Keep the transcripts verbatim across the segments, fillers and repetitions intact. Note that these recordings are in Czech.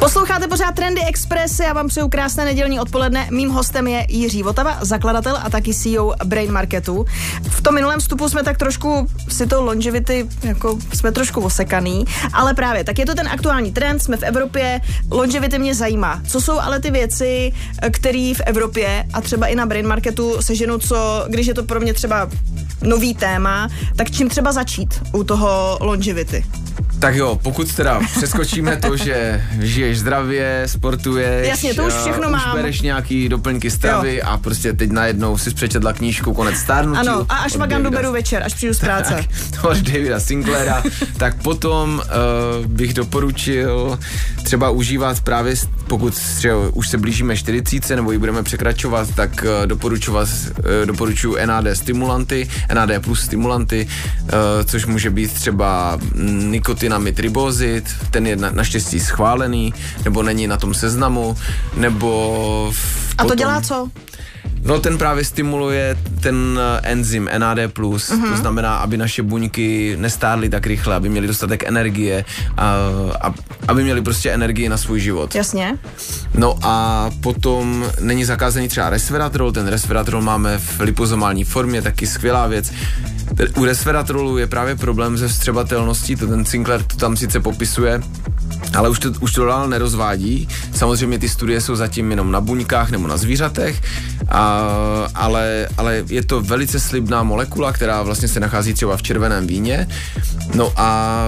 Posloucháte pořád Trendy Express, já vám přeju krásné nedělní odpoledne. Mým hostem je Jiří Votava, zakladatel a taky C E O Brain Marketu. V tom minulém vstupu jsme tak trošku si to longevity, jako jsme trošku osekaný, ale právě tak je to ten aktuální trend, jsme v Evropě, longevity mě zajímá. Co jsou ale ty věci, které v Evropě a třeba i na Brain Marketu seženu, co, když je to pro mě třeba nový téma, tak čím třeba začít u toho longevity? Tak jo, pokud teda přeskočíme to, že žiješ zdravě, sportuješ, jasně, to už všechno uh, mám. už bereš nějaký doplňky stravy jo. A prostě teď najednou si přečetla knížku Konec stárnutí. Ano, a až Magandu beru večer, až přijdu z práce. Tak, od Davida Sinclaira, tak potom uh, bych doporučil třeba užívat právě, pokud třeba už se blížíme čtyřicítce nebo ji budeme překračovat, tak uh, doporučovat, uh, doporučuji N A D stimulanty, N A D plus stimulanty, uh, což může být třeba nikotinamid ribozid, ten je na, naštěstí schválený, nebo není na tom seznamu, nebo... A to potom dělá co? No ten právě stimuluje ten enzym N A D plus, uh-huh. To znamená, aby naše buňky nestárly tak rychle, aby měly dostatek energie a, a aby měly prostě energii na svůj život. Jasně. No a potom není zakázaný třeba resveratrol, ten resveratrol máme v lipozomální formě, taky skvělá věc. U resveratrolu je právě problém se vstřebatelností, to ten Sinclair to tam sice popisuje, ale už to, už to dál nerozvádí. Samozřejmě ty studie jsou zatím jenom na buňkách nebo na zvířatech, a, ale, ale je to velice slibná molekula, která vlastně se nachází třeba v červeném víně. No a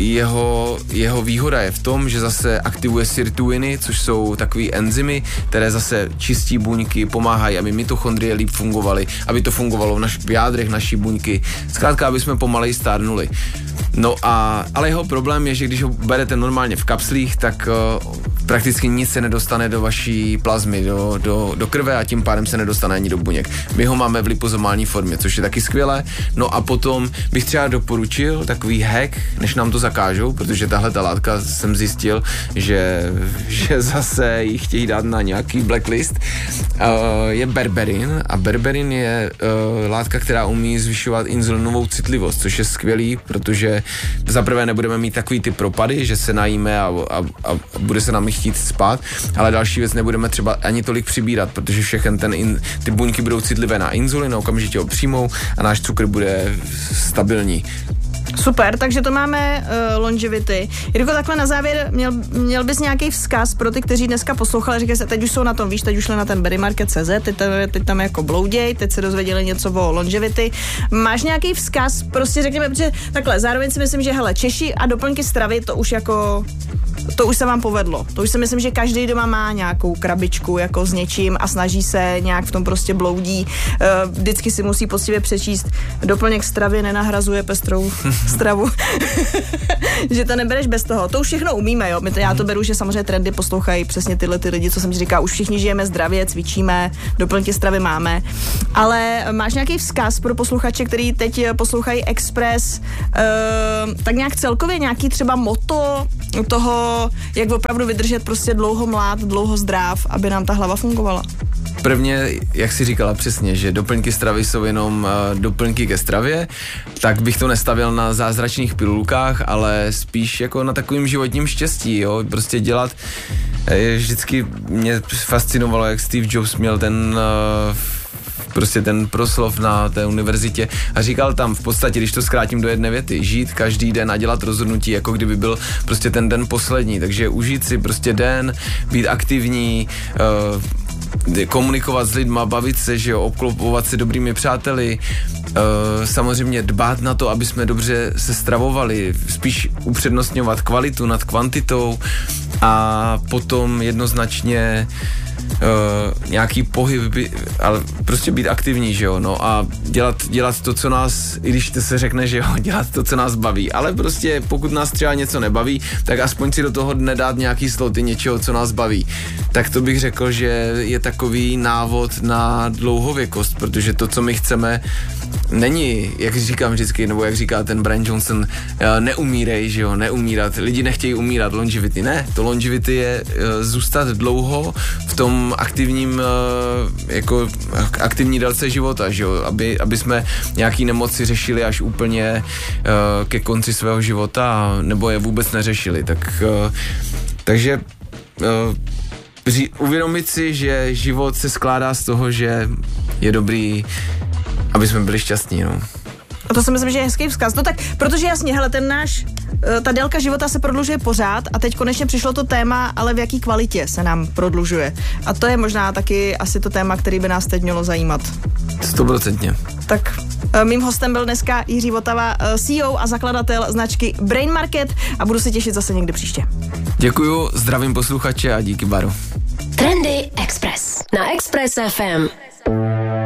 jeho, jeho výhoda je v tom, že zase aktivuje sirtuiny, což jsou takový enzymy, které zase čistí buňky, pomáhají, aby mitochondrie líp fungovaly, aby to fungovalo v, naš, v jádrech naší buňky. Zkrátka, aby jsme pomaleji stárnuli. No a, ale jeho problém je, že když ho berete normálně v kapslích, tak uh, prakticky nic se nedostane do vaší plazmy, do, do, do krve a tím pádem se nedostane ani do buněk. My ho máme v lipozomální formě, což je taky skvělé. No a potom bych třeba doporučil takový hack, než nám to zakážou, protože tahle ta látka jsem zjistil, že, že zase ji chtějí dát na nějaký blacklist, uh, je berberin a berberin je uh, látka, která umí zvyšovat inzulinovou citlivost, což je skvělý, protože zaprvé nebudeme mít takový ty propady, že se najíme a, a, a bude se nám chtít spát, ale další věc, nebudeme třeba ani tolik přibírat, protože všechny ten in, ty buňky budou citlivé na inzulin, okamžitě ho přijmou a náš cukr bude stabilní. Super, takže to máme uh, longevity. Jirko, takhle na závěr, měl, měl bys nějaký vzkaz pro ty, kteří dneska poslouchali, říkají se, teď už jsou na tom, víš, teď už šli na ten brain market tečka cé zet, teď tam, teď tam jako blouděj, teď se dozvěděli něco o longevity. Máš nějaký vzkaz, prostě řekněme, protože takhle, zároveň si myslím, že hele, Češi a doplňky stravy, to už jako, to už se vám povedlo. To už si myslím, že každý doma má nějakou krabičku jako s něčím a snaží se nějak v tom prostě bloudí. Uh, vždycky si musí poctivě přečíst, doplněk stravy nenahrazuje pestrou stravu. Že to nebereš bez toho. To už všechno umíme, jo. My to, já to beru, že samozřejmě trendy poslouchají přesně tyhle ty lidi, co jsem ti říkal. Už všichni žijeme zdravě, cvičíme, doplňky stravy máme. Ale máš nějaký vzkaz pro posluchače, který teď poslouchají Express, uh, tak nějak celkově nějaký třeba motto toho, jak opravdu vydržet prostě dlouho mlád, dlouho zdrav, aby nám ta hlava fungovala? Prvně, jak jsi říkala přesně, že doplňky stravy jsou jenom uh, doplňky ke stravě, tak bych to nestavil na zázračných pilulkách, ale spíš jako na takovým životním štěstí, jo, prostě dělat, je, vždycky mě fascinovalo, jak Steve Jobs měl ten uh, prostě ten proslov na té univerzitě a říkal tam v podstatě, když to zkrátím do jedné věty, žít každý den a dělat rozhodnutí, jako kdyby byl prostě ten den poslední, takže užít si prostě den, být aktivní, uh, komunikovat s lidma, bavit se, že jo, obklopovat se dobrými přáteli, e, samozřejmě dbát na to, aby jsme dobře se stravovali, spíš upřednostňovat kvalitu nad kvantitou a potom jednoznačně Uh, nějaký pohyb, by, ale prostě být aktivní, že jo, no a dělat, dělat to, co nás, i když se řekne, že jo, dělat to, co nás baví, ale prostě pokud nás třeba něco nebaví, tak aspoň si do toho dne dát nějaký sloty něčeho, co nás baví. Tak to bych řekl, že je takový návod na dlouhověkost, protože to, co my chceme, není, jak říkám vždycky, nebo jak říká ten Brian Johnson, neumírej, že jo, neumírat. Lidi nechtějí umírat, longevity ne. To longevity je zůstat dlouho v tom aktivním, jako aktivní délce života, že jo, aby, aby jsme nějaký nemoci řešili až úplně ke konci svého života, nebo je vůbec neřešili. Tak, takže uh, ří, uvědomit si, že život se skládá z toho, že je dobrý, aby jsme byli šťastní, no. A to si myslím, že je hezký vzkaz. No tak, protože jasně, hele, ten náš, ta délka života se prodlužuje pořád a teď konečně přišlo to téma, ale v jaký kvalitě se nám prodlužuje. A to je možná taky asi to téma, který by nás teď mělo zajímat. Stoprocentně. Tak mým hostem byl dneska Jiří Votava, C E O a zakladatel značky Brain Market a budu se těšit zase někdy příště. Děkuju, zdravím posluchače a díky baru. Trendy Express na Express F M.